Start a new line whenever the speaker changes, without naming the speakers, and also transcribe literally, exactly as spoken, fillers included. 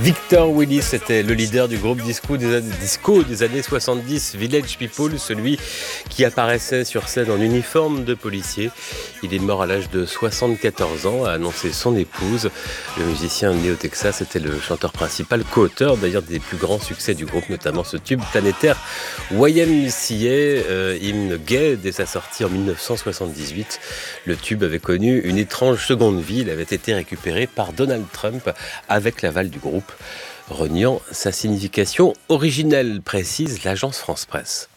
Victor Willis était le leader du groupe disco des, années, disco des années soixante-dix, Village People, celui qui apparaissait sur scène en uniforme de policier. Il est mort à l'âge de soixante-quatorze ans, a annoncé son épouse. Le musicien né au Texas était le chanteur principal, co-auteur d'ailleurs des plus grands succès du groupe, notamment ce tube planétaire Y M C A, euh, hymne gay dès sa sortie en dix-neuf cent soixante-dix-huit. Le tube avait connu une étrange seconde vie, il avait été récupéré par Donald Trump avec l'aval du groupe, reniant sa signification originelle, précise l'agence France Presse.